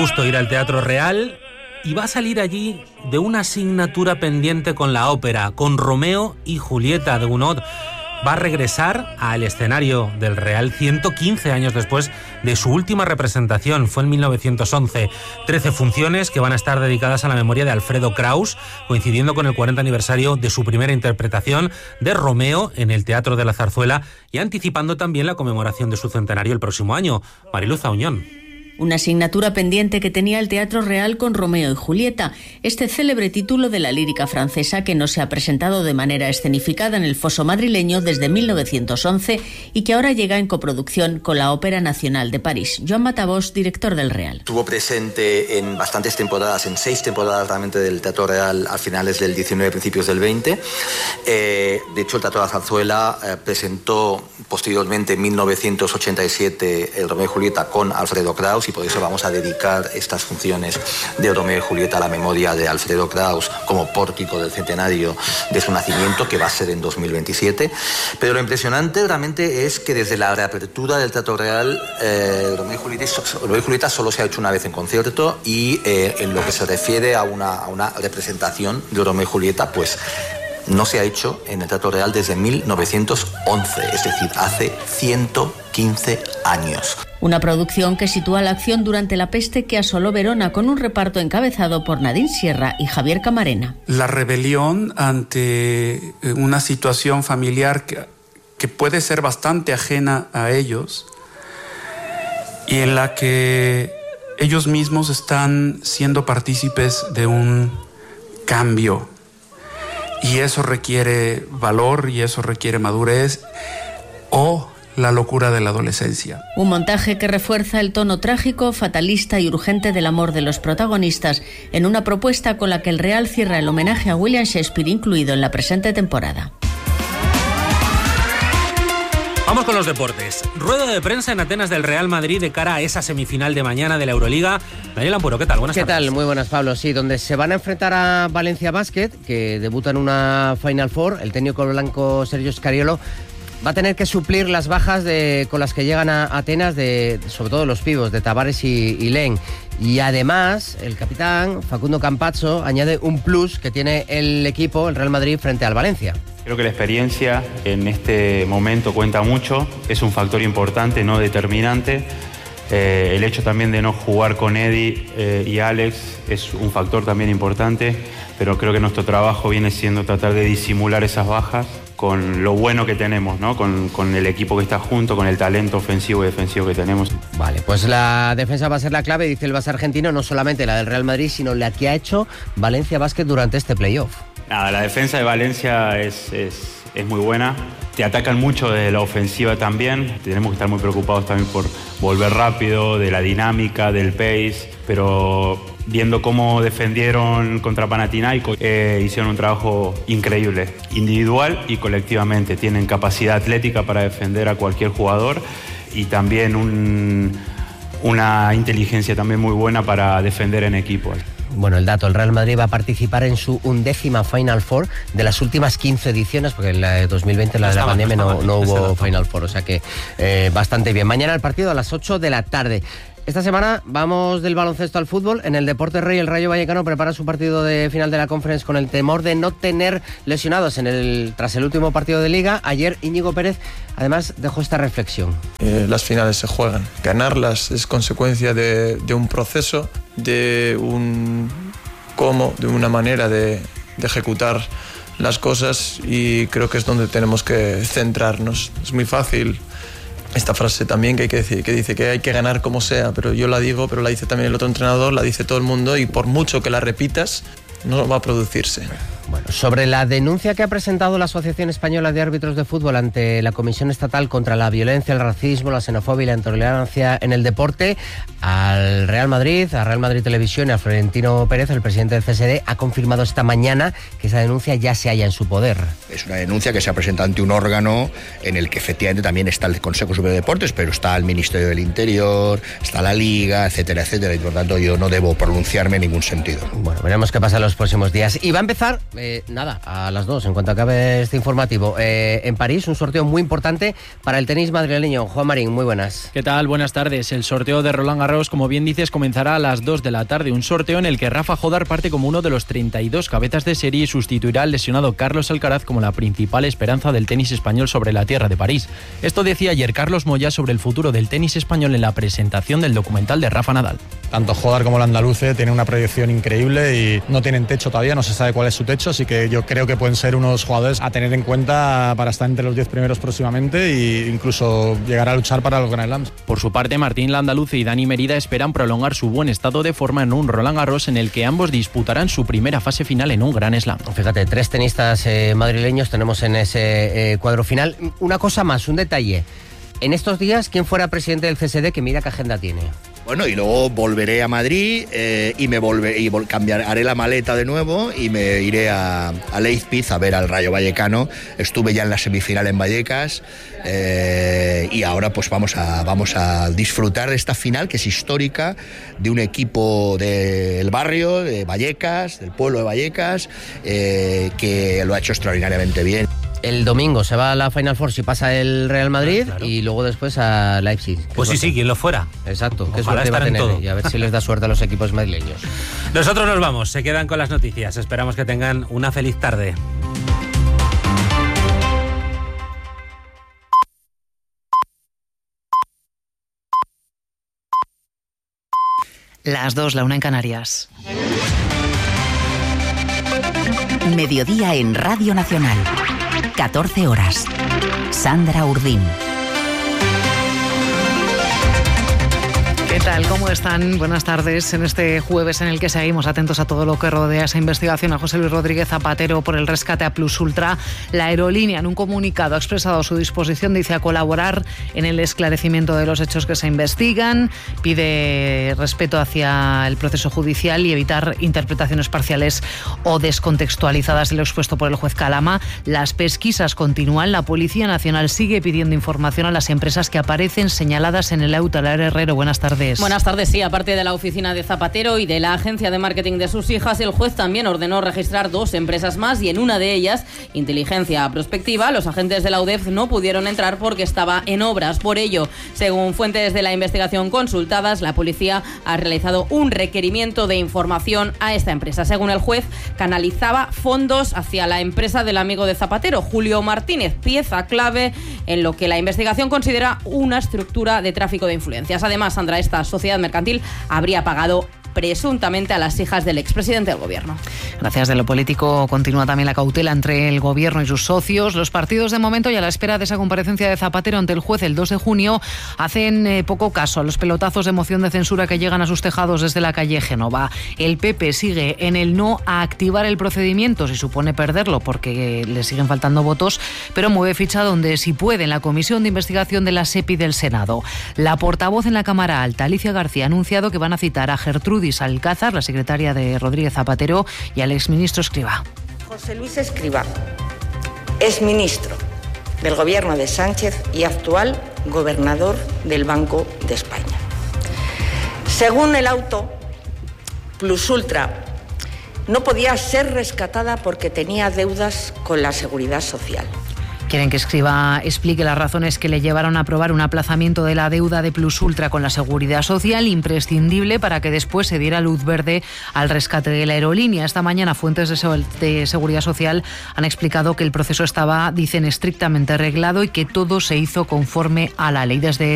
gusto ir al Teatro Real y va a salir allí de una asignatura pendiente con la ópera, con Romeo y Julieta de Gounod. Va a regresar al escenario del Real 115 años después de su última representación, fue en 1911. 13 funciones que van a estar dedicadas a la memoria de Alfredo Kraus, coincidiendo con el 40 aniversario de su primera interpretación de Romeo en el Teatro de la Zarzuela y anticipando también la conmemoración de su centenario el próximo año. Mariluz Auñón. Una asignatura pendiente que tenía el Teatro Real con Romeo y Julieta, este célebre título de la lírica francesa que no se ha presentado de manera escenificada en el foso madrileño desde 1911 y que ahora llega en coproducción con la Ópera Nacional de París. Joan Matavós, director del Real. Estuvo presente en bastantes temporadas, en 6 temporadas realmente del Teatro Real a finales del 19, principios del 20. De hecho, el Teatro de la Zarzuela presentó posteriormente en 1987 el Romeo y Julieta con Alfredo Kraus, y por eso vamos a dedicar estas funciones de Romeo y Julieta a la memoria de Alfredo Kraus como pórtico del centenario de su nacimiento, que va a ser en 2027. Pero lo impresionante realmente es que desde la reapertura del Teatro Real, Romeo y Julieta solo se ha hecho una vez en concierto, y en lo que se refiere a una representación de Romeo y Julieta, pues no se ha hecho en el Teatro Real desde 1911, es decir, hace 115 años. Una producción que sitúa la acción durante la peste que asoló Verona, con un reparto encabezado por Nadine Sierra y Javier Camarena. La rebelión ante una situación familiar que puede ser bastante ajena a ellos y en la que ellos mismos están siendo partícipes de un cambio. Y eso requiere valor y eso requiere madurez o la locura de la adolescencia. Un montaje que refuerza el tono trágico, fatalista y urgente del amor de los protagonistas en una propuesta con la que el Real cierra el homenaje a William Shakespeare incluido en la presente temporada. Vamos con los deportes. Rueda de prensa en Atenas del Real Madrid de cara a esa semifinal de mañana de la Euroliga. Daniel Ampuro, ¿qué tal? Buenas tardes. ¿Qué tal? Muy buenas, Pablo. Sí, donde se van a enfrentar a Valencia Basket, que debuta en una Final Four. El técnico blanco Sergio Scariolo va a tener que suplir las bajas con las que llegan a Atenas, sobre todo los pibos, de Tavares y Len. Y además, el capitán Facundo Campazzo añade un plus que tiene el equipo, el Real Madrid, frente al Valencia. Creo que la experiencia en este momento cuenta mucho, es un factor importante, no determinante. El hecho también de no jugar con Eddie y Alex es un factor también importante, pero creo que nuestro trabajo viene siendo tratar de disimular esas bajas con lo bueno que tenemos, ¿no? Con el equipo que está junto, con el talento ofensivo y defensivo que tenemos. Vale, pues la defensa va a ser la clave, dice el base argentino, no solamente la del Real Madrid, sino la que ha hecho Valencia Basket durante este playoff. Nada, la defensa de Valencia es muy buena. Te atacan mucho de la ofensiva también. Tenemos que estar muy preocupados también por volver rápido, de la dinámica, del pace. Pero viendo cómo defendieron contra Panathinaikos, hicieron un trabajo increíble, individual y colectivamente. Tienen capacidad atlética para defender a cualquier jugador y también una inteligencia también muy buena para defender en equipo. Bueno, el dato, el Real Madrid va a participar en su 11ª Final Four de las últimas 15 ediciones, porque en la de 2020, la de la pandemia, no hubo Final Four, o sea que bastante bien. Mañana el partido a las 8 de la tarde. Esta semana vamos del baloncesto al fútbol. En el Deportes Rey, el Rayo Vallecano prepara su partido de final de la Conference con el temor de no tener lesionados tras el último partido de Liga. Ayer Íñigo Pérez, además, dejó esta reflexión. Las finales se juegan. Ganarlas es consecuencia de un proceso, de una manera de ejecutar las cosas, y creo que es donde tenemos que centrarnos. Es muy fácil esta frase también que dice que hay que ganar como sea, pero yo la digo, pero la dice también el otro entrenador, la dice todo el mundo, y por mucho que la repitas, no va a producirse. Bueno, sobre la denuncia que ha presentado la Asociación Española de Árbitros de Fútbol ante la Comisión Estatal contra la Violencia, el Racismo, la Xenofobia y la Intolerancia en el Deporte, al Real Madrid, a Real Madrid Televisión y a Florentino Pérez, el presidente del CSD, ha confirmado esta mañana que esa denuncia ya se halla en su poder. Es una denuncia que se ha presentado ante un órgano en el que efectivamente también está el Consejo Superior de Deportes, pero está el Ministerio del Interior, está la Liga, etcétera, etcétera, y por tanto yo no debo pronunciarme en ningún sentido. Bueno, veremos qué pasa en los próximos días. Y va a empezar Nada, a las 2, en cuanto acabe este informativo. En París, un sorteo muy importante para el tenis madrileño. Juan Marín, muy buenas. ¿Qué tal? Buenas tardes. El sorteo de Roland Garros, como bien dices, comenzará a las 2 de la tarde. Un sorteo en el que Rafa Jodar parte como uno de los 32 cabezas de serie y sustituirá al lesionado Carlos Alcaraz como la principal esperanza del tenis español sobre la tierra de París. Esto decía ayer Carlos Moya sobre el futuro del tenis español en la presentación del documental de Rafa Nadal. Tanto Jodar como el andaluce tienen una proyección increíble y no tienen techo todavía, no se sabe cuál es su techo, así que yo creo que pueden ser unos jugadores a tener en cuenta para estar entre los 10 primeros próximamente e incluso llegar a luchar para los Grand Slams. Por su parte, Martín Landaluce y Dani Merida esperan prolongar su buen estado de forma en un Roland Garros en el que ambos disputarán su primera fase final en un Grand Slam. Fíjate, 3 tenistas madrileños tenemos en ese cuadro final. Una cosa más, un detalle. En estos días, ¿quién fuera presidente del CSD? Que mira qué agenda tiene. Bueno, y luego volveré a Madrid haré la maleta de nuevo y me iré a Leipzig a ver al Rayo Vallecano. Estuve ya en la semifinal en Vallecas y ahora pues vamos a disfrutar de esta final que es histórica, de un equipo del barrio, de Vallecas, del pueblo de Vallecas, que lo ha hecho extraordinariamente bien. El domingo se va a la Final Four si pasa el Real Madrid, claro. Y luego después a Leipzig. Pues sí, quien lo fuera. Exacto, qué suerte va a tener y a ver si les da suerte a los equipos madrileños. Nosotros nos vamos, se quedan con las noticias. Esperamos que tengan una feliz tarde. Las 2, la 1 en Canarias. Mediodía en Radio Nacional. 14 horas. Sandra Urdín. ¿Qué tal? ¿Cómo están? Buenas tardes en este jueves en el que seguimos atentos a todo lo que rodea esa investigación a José Luis Rodríguez Zapatero por el rescate a Plus Ultra. La aerolínea en un comunicado ha expresado su disposición, dice, a colaborar en el esclarecimiento de los hechos que se investigan, pide respeto hacia el proceso judicial y evitar interpretaciones parciales o descontextualizadas de lo expuesto por el juez Calama. Las pesquisas continúan. La Policía Nacional sigue pidiendo información a las empresas que aparecen señaladas en el auto. Lara Herrero, buenas tardes. Buenas tardes, sí. Aparte de la oficina de Zapatero y de la agencia de marketing de sus hijas, el juez también ordenó registrar 2 empresas más y en una de ellas, Inteligencia Prospectiva, los agentes de la UDEF no pudieron entrar porque estaba en obras. Por ello, según fuentes de la investigación consultadas, la policía ha realizado un requerimiento de información a esta empresa. Según el juez, canalizaba fondos hacia la empresa del amigo de Zapatero, Julio Martínez, pieza clave en lo que la investigación considera una estructura de tráfico de influencias. Además, Sandra, esta sociedad mercantil habría pagado presuntamente a las hijas del expresidente del gobierno. Gracias. De lo político continúa también la cautela entre el gobierno y sus socios. Los partidos de momento y a la espera de esa comparecencia de Zapatero ante el juez el 2 de junio hacen poco caso a los pelotazos de moción de censura que llegan a sus tejados desde la calle Génova. El PP sigue en el no a activar el procedimiento, si supone perderlo porque le siguen faltando votos, pero mueve ficha donde si puede en la Comisión de Investigación de la SEPI del Senado. La portavoz en la Cámara Alta, Alicia García, ha anunciado que van a citar a Gertrudis Alcázar, la secretaria de Rodríguez Zapatero, y al exministro Escrivá. José Luis Escrivá es ministro del gobierno de Sánchez y actual gobernador del Banco de España. Según el auto, Plus Ultra no podía ser rescatada porque tenía deudas con la Seguridad Social. Quieren que Escrivá explique las razones que le llevaron a aprobar un aplazamiento de la deuda de Plus Ultra con la Seguridad Social, imprescindible para que después se diera luz verde al rescate de la aerolínea. Esta mañana fuentes de Seguridad Social han explicado que el proceso estaba, dicen, estrictamente reglado y que todo se hizo conforme a la ley. Desde